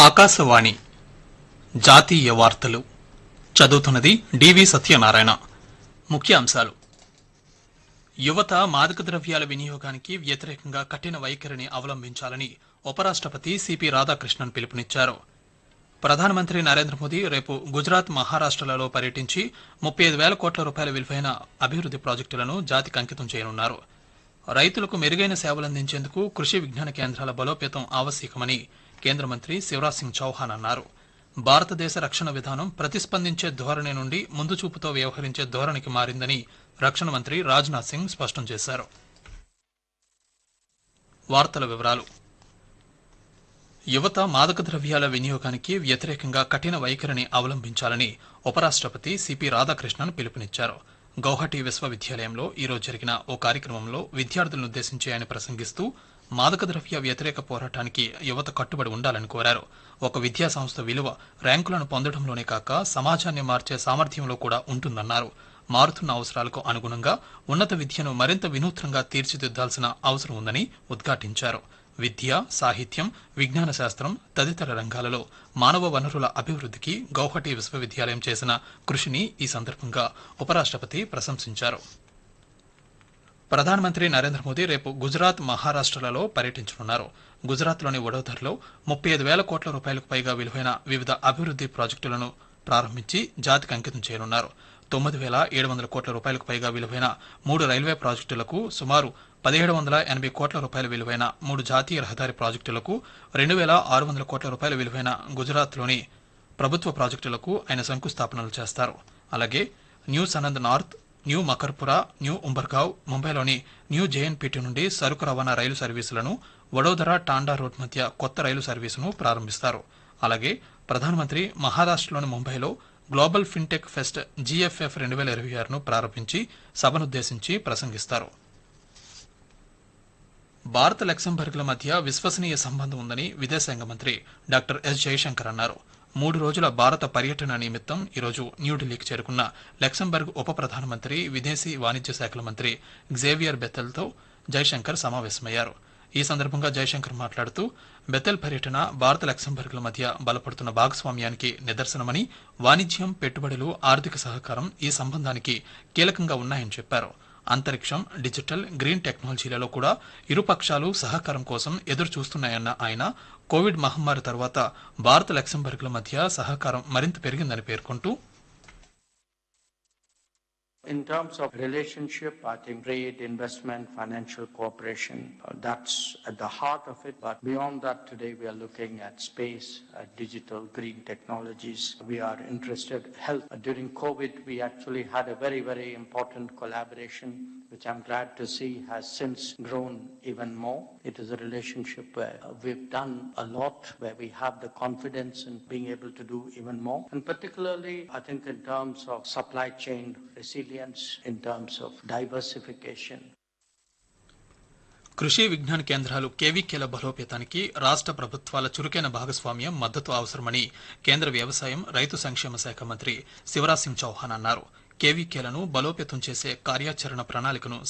ఆకాశవాణి జాతీయ వార్తలు చదువుతున్నది డివి సత్యనారాయణ. ముఖ్యాంశాలు: యువత మాదక ద్రవ్యాల వినియోగానికి వ్యతిరేకంగా కఠిన వైఖరిని అవలంబించాలని ఉపరాష్టపతి సిపి రాధాకృష్ణన్ పిలుపునిచ్చారు. ప్రధానమంత్రి నరేంద్ర మోదీ రేపు గుజరాత్, మహారాష్టలలో పర్యటించి 35,000 కోట్ల రూపాయల విలువైన అభివృద్ది ప్రాజెక్టులను జాతికి అంకితం చేయనున్నారు. రైతులకు మెరుగైన సేవలందించేందుకు కృషి విజ్ఞాన కేంద్రాల బలోపేతం ఆవశ్యకమని కేంద్ర మంత్రి శివరాజ్ సింగ్ చౌహాన్ అన్నారు. భారతదేశ రక్షణ విధానం ప్రతిస్పందించే ధోరణి నుండి ముందు చూపుతో వ్యవహరించే ధోరణికి మారిందని రక్షణ మంత్రి రాజ్నాథ్ సింగ్ స్పష్టం చేశారు. వార్తల వివరాలు: యువత మాదక ద్రవ్యాల వినియోగానికి వ్యతిరేకంగా కఠిన వైఖరిని అవలంబించాలని ఉపరాష్టపతి సిపి రాధాకృష్ణన్ పిలుపునిచ్చారు. గౌహటి విశ్వవిద్యాలయంలో ఈరోజు జరిగిన ఓ కార్యక్రమంలో విద్యార్థులనుద్దేశించి ఆయన ప్రసంగిస్తూ మాదక ద్రవ్య వ్యతిరేక పోరాటానికి యువత కట్టుబడి ఉండాలని కోరారు. ఒక విద్యా సంస్థ విలువ ర్యాంకులను పొందడంలోనే కాక సమాజాన్ని మార్చే సామర్థ్యంలో కూడా ఉంటుందన్నారు. మారుతున్న అవసరాలకు అనుగుణంగా ఉన్నత విద్యను మరింత వినూత్నంగా తీర్చిదిద్దాల్సిన అవసరం ఉందని ఉద్ఘాటించారు. విద్య, సాహిత్యం, విజ్ఞాన శాస్త్రం తదితర రంగాలలో మానవ వనరుల అభివృద్ధికి గౌహటి విశ్వవిద్యాలయం చేసిన కృషిని ఈ సందర్భంగా ఉపరాష్టపతి ప్రశంసించారు. ప్రధానమంత్రి నరేంద్ర మోదీ రేపు గుజరాత్, మహారాష్టలలో పర్యటించనున్నారు. గుజరాత్లోని వడోదరలో 35,000 కోట్ల రూపాయలకు పైగా విలువైన వివిధ అభివృద్ది ప్రాజెక్టులను ప్రారంభించి జాతికి అంకితం చేయనున్నారు. 9,700 కోట్ల రూపాయలకు పైగా విలువైన 3 రైల్వే ప్రాజెక్టులకు, సుమారు 1,780 కోట్ల రూపాయల విలువైన 3 జాతీయ రహదారి ప్రాజెక్టులకు, 2,600 కోట్ల రూపాయల విలువైన గుజరాత్లోని ప్రభుత్వ ప్రాజెక్టులకు ఆయన శంకుస్థాపనలు చేస్తారు. అలాగే new Sanand north, new మకర్పురా, new ఉంబర్గావ్, ముంబైలోని న్యూ జేఎన్పీటీ నుండి సరుకు రవాణా రైలు సర్వీసులను, వడోదర టాండా రోడ్ మధ్య కొత్త రైలు సర్వీసును ప్రారంభిస్తారు. అలాగే ప్రధానమంత్రి మహారాష్టలోని ముంబైలో గ్లోబల్ ఫిన్టెక్ ఫెస్ట్ GFF 2026ను ప్రారంభించి సభనుద్దేశించి ప్రసంగిస్తారు. భారత్, లక్సెంబర్గ్ల మధ్య విశ్వసనీయ సంబంధం ఉందని విదేశాంగ మంత్రి డాక్టర్ ఎస్ జయశంకర్ అన్నారు. 3 రోజుల భారత పర్యటన నిమిత్తం ఈరోజు న్యూఢిల్లీకి చేరుకున్న లక్సెంబర్గ్ ఉప ప్రధానమంత్రి, విదేశీ వాణిజ్య శాఖల మంత్రి గ్జేవియర్ బెథెల్తో జయశంకర్ సమావేశమయ్యారు. ఈ సందర్భంగా జయశంకర్ మాట్లాడుతూ బెథెల్ పర్యటన భారత, లక్సెంబర్గ్ల మధ్య బలపడుతున్న భాగస్వామ్యానికి నిదర్శనమని, వాణిజ్యం, పెట్టుబడులు, ఆర్థిక సహకారం ఈ సంబంధానికి కీలకంగా ఉన్నాయని చెప్పారు. అంతరిక్షం, డిజిటల్, గ్రీన్ టెక్నాలజీలలో కూడా ఇరుపక్షాలు సహకారం కోసం ఎదురు చూస్తున్నాయన్న ఆయన కోవిడ్ మహమ్మారి తర్వాత భారత, లక్సెంబర్గ్ల మధ్య సహకారం మరింత పెరిగిందని పేర్కొంటూ, In terms of relationship, I think trade, investment, financial cooperation, that's at the heart of it. But beyond that, today we are looking at space, digital, green technologies. We are interested in health. During COVID, we actually had a very, very important collaboration, which I'm glad to see has since grown even more. It is a relationship where we've done a lot, where we have the confidence in being able to do even more. And particularly, I think in terms of supply chain resilience, in terms of diversification. కృషి విజ్ఞాన కేంద్రాలు కేవీకేల బలోపేతానికి రాష్ట్ర ప్రభుత్వాల చురుకైన భాగస్వామ్యం, మద్దతు అవసరమని కేంద్ర వ్యవసాయం, రైతు సంక్షేమ శాఖ మంత్రి శివరాజ్ సింగ్ చౌహాన్ అన్నారు. కేవీకేలను బలోపేతం చేసే కార్యాచరణ ప్రణాళికను